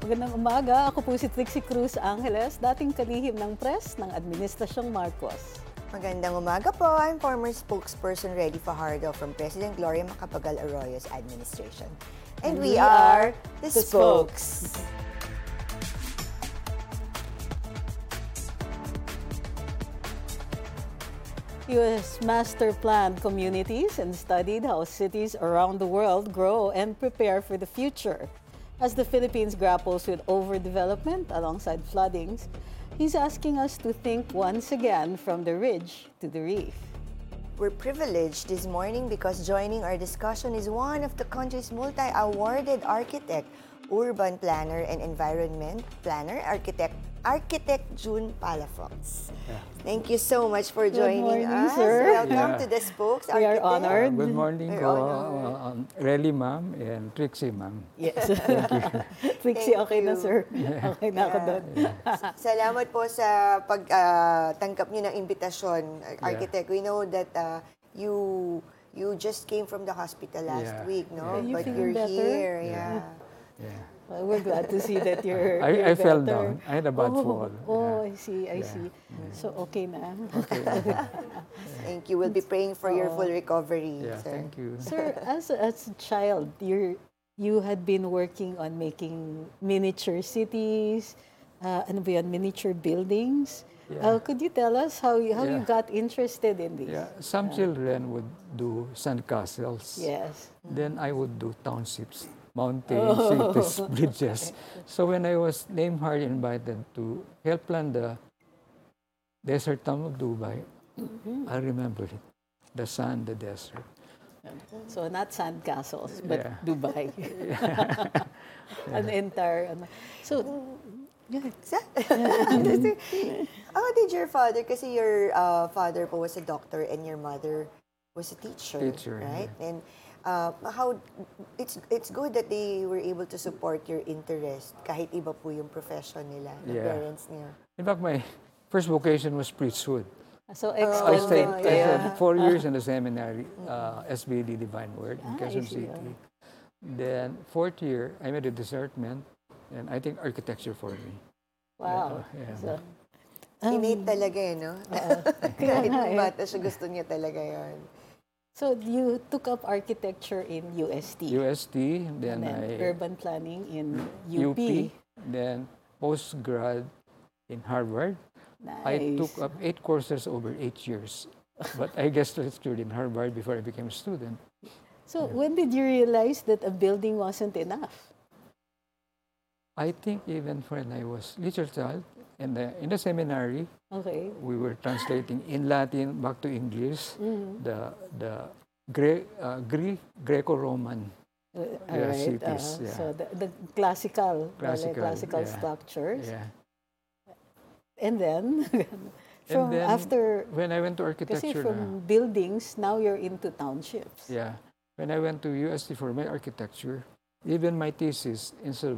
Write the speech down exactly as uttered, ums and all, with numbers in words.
Magandang umaga, ako po si Trixie Cruz Angeles, dating kalihim ng press ng Administrasyong Marcos. Magandang umaga po. I'm former spokesperson Reddy Fajardo from President Gloria Macapagal Arroyo's administration. And, And we, we are are the the Spokes. U S master planned communities and studied how cities around the world grow and prepare for the future. As the Philippines grapples with overdevelopment alongside floodings, he's asking us to think once again from the ridge to the reef. We're privileged this morning because joining our discussion is one of the country's multi-awarded architect, urban planner, and environment planner, architect Architect June Palafox. Yeah. Thank you so much for joining morning, us. sir. Welcome Yeah. to the Spokes, We are Architect. honored. Uh, good morning We're ko, honored. uh, um, Relly ma'am and Trixie ma'am. Yes. Trixie, Thank okay na you. sir. Okay na ako doon. Salamat po sa pagtanggap niyo ng imbitasyon, Architect. We know that uh, you you just came from the hospital last Yeah. week, no? Are you But feeling you're better? here, Yeah. yeah. Yeah. Well, we're glad to see that you're, I, you're I fell better. down. I had a bad oh, fall. Oh, Yeah. I see, I Yeah. see. So, okay na. Thank you. We'll be praying for your full recovery, Yeah, sir. thank you. Sir, as, a- as a child, you're, you had been working on making miniature cities, uh, ano ba yun, miniature buildings. Yeah. Uh, could you tell us how you, how you Yeah. got interested in this? Yeah, some children would do sandcastles. Yes. Then I would do townships, mountains, cities, bridges. So when I was named hard invited to help plan the desert town of Dubai, I remember it. The sun, the desert. So, not sandcastles, but Yeah. Dubai. An entire, ano. So, yeah. How did your father, kasi your uh, father po was a doctor and your mother was a teacher, Teacher, right? And uh, how, it's it's good that they were able to support your interest kahit iba po yung profession nila, the Yeah. parents niya. In fact, my first vocation was priesthood. So, I ex-convent stayed, I kayo. stayed four years in the seminary, uh, S B D Divine Word in Ah, I Quezon see, City. Then, fourth year, I made a discernment, and I think architecture for me. Wow. Yeah. So, Innate talaga eh, no? Kahit nung bata siya, gusto niya talaga yun. so, you took up architecture in U S T. U S T, then, and then I urban planning in U U P. P, then postgrad in Harvard. Nice. I took up eight courses over eight years, but I guess lectured in Harvard before I became a student. So, when did you realize that a building wasn't enough? I think even when I was little child, in the, in the seminary, Okay. we were translating in Latin back to English the the Gre- uh, Greek Greco-Roman Uh, Yeah, alright, cities, uh, yeah. So, the, the classical, Classical, classical yeah. structures. yeah. And then, from then after, When I went to kasi architecture na, from buildings, now you're into townships. yeah. When I went to U S T for my architecture, even my thesis instead of